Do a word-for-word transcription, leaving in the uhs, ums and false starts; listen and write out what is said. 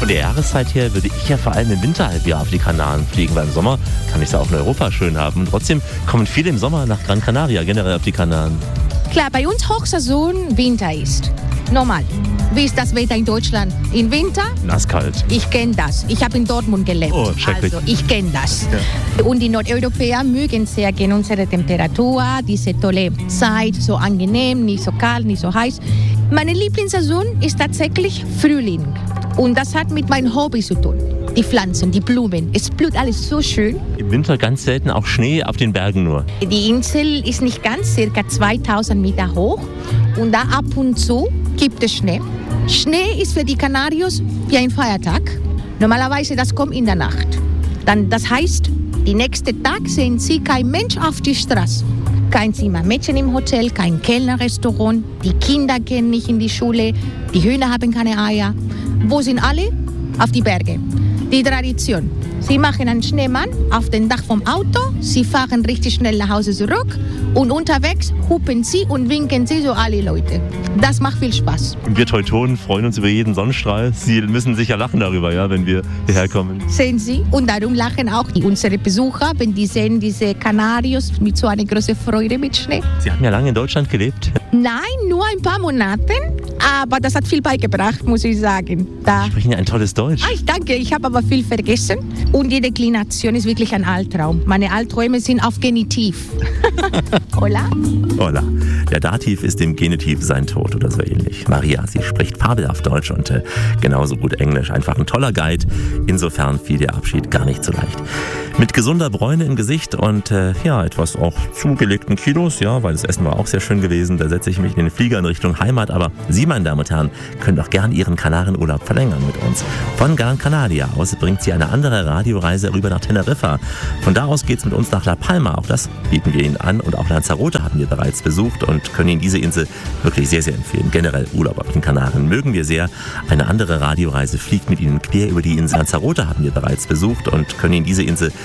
Von der Jahreszeit her würde ich ja vor allem im Winterhalbjahr auf die Kanaren fliegen, weil im Sommer kann ich es ja auch in Europa schön haben. Und trotzdem kommen viele im Sommer nach Gran Canaria, generell auf die Kanaren. Klar, bei uns Hochsaison Winter ist. Normal. Wie ist das Wetter in Deutschland? Im Winter? Nasskalt. Ich kenne das. Ich habe in Dortmund gelebt. Oh, schrecklich. Also, ich kenne das. Ja. Und die Nordeuropäer mögen sehr gerne unsere Temperatur, diese tolle Zeit, so angenehm, nicht so kalt, nicht so heiß. Meine Lieblingssaison ist tatsächlich Frühling. Und das hat mit meinem Hobby zu tun. Die Pflanzen, die Blumen. Es blüht alles so schön. Im Winter ganz selten auch Schnee auf den Bergen nur. Die Insel ist nicht ganz, circa zweitausend Meter hoch. Und da ab und zu gibt es Schnee. Schnee ist für die Kanarios wie ein Feiertag. Normalerweise das kommt in der Nacht. Dann, das heißt, den nächsten Tag sehen Sie kein Mensch auf die Straße. Kein Zimmermädchen im Hotel, kein Kellnerrestaurant. Die Kinder gehen nicht in die Schule. Die Hühner haben keine Eier. Wo sind alle? Auf die Berge. Die Tradition. Sie machen einen Schneemann auf dem Dach vom Auto, sie fahren richtig schnell nach Hause zurück und unterwegs hupen sie und winken sie so alle Leute. Das macht viel Spaß. Und wir Teutonen freuen uns über jeden Sonnenstrahl. Sie müssen sicher lachen darüber, ja, wenn wir hierher kommen. Sehen Sie? Und darum lachen auch die, unsere Besucher, wenn die sehen diese Kanarios mit so einer großen Freude mit Schnee. Sie haben ja lange in Deutschland gelebt. Nein, nur ein paar Monate, aber das hat viel beigebracht, muss ich sagen. Da Sie sprechen ja ein tolles Deutsch. Ah, ich danke, ich habe aber viel vergessen. Und die Deklination ist wirklich ein Albtraum. Meine Albträume sind auf Genitiv. Hola? Hola. Der Dativ ist im Genitiv sein Tod oder so ähnlich. Maria, sie spricht fabelhaft Deutsch und äh, genauso gut Englisch. Einfach ein toller Guide. Insofern fiel der Abschied gar nicht so leicht. Mit gesunder Bräune im Gesicht und äh, ja, etwas auch zugelegten Kilos, ja, weil das Essen war auch sehr schön gewesen. Da setze ich mich in den Flieger in Richtung Heimat. Aber Sie, meine Damen und Herren, können doch gern Ihren Kanarenurlaub verlängern mit uns. Von Gran Canaria aus bringt Sie eine andere Radioreise rüber nach Teneriffa. Von da aus geht's mit uns nach La Palma. Auch das bieten wir Ihnen an. Und auch Lanzarote haben wir bereits besucht und können Ihnen diese Insel wirklich sehr, sehr empfehlen. Generell Urlaub auf den Kanaren mögen wir sehr. Eine andere Radioreise fliegt mit Ihnen quer über die Insel. Lanzarote haben wir bereits besucht und können Ihnen diese Insel